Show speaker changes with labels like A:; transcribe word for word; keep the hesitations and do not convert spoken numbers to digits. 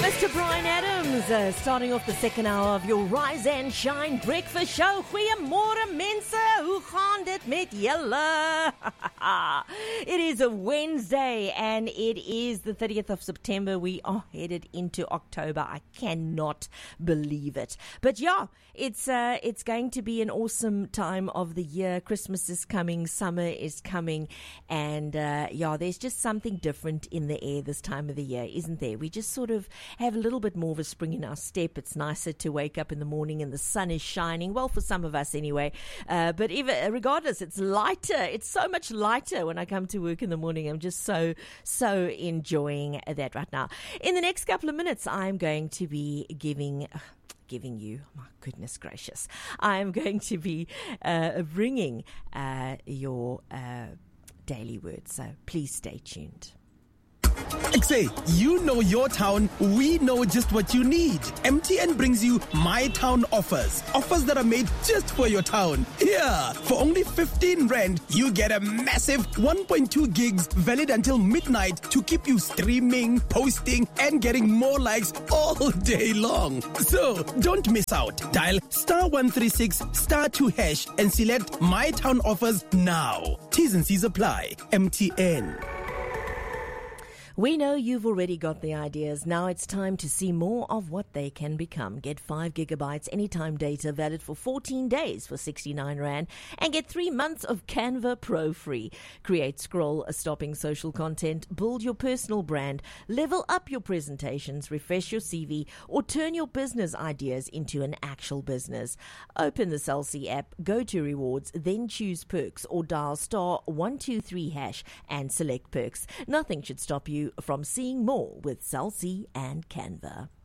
A: Mister Brian Adams, uh, starting off the second hour of your Rise and Shine breakfast show. Goeiemorgen mense, hoe gaan dit met julle? It is a Wednesday and it is the thirtieth of September. We are headed into October. I cannot believe it. But yeah, it's uh, it's going to be an awesome time of the year. Christmas is coming, summer is coming, and uh, yeah, there's just something different in the air this time of the year, isn't there? We just sort of have a little bit more of a spring in our step. It's nicer to wake up in the morning and the sun is shining. Well, for some of us anyway. Uh, but even, regardless, it's lighter. It's so much lighter when I come to work in the morning. I'm just so, so enjoying that right now. In the next couple of minutes, I'm going to be giving... Uh, giving you, my goodness gracious, I'm going to be uh, bringing uh, your uh, daily words. So please stay tuned.
B: Say, you know your town, we know just what you need. M T N brings you My Town offers. Offers that are made just for your town. Yeah, for only fifteen rand, you get a massive one point two gigs valid until midnight to keep you streaming, posting, and getting more likes all day long. So, don't miss out. Dial star one three six star two hash and select My Town offers now. T's and C's apply. M T N.
A: We know you've already got the ideas. Now it's time to see more of what they can become. Get five gigabytes anytime data valid for fourteen days for sixty-nine rand and get three months of Canva Pro free. Create scroll-stopping social content, build your personal brand, level up your presentations, refresh your C V, or turn your business ideas into an actual business. Open the Cell C app, go to rewards, then choose perks or dial star one two three hash and select perks. Nothing should stop you from seeing more with Cell C and Canva.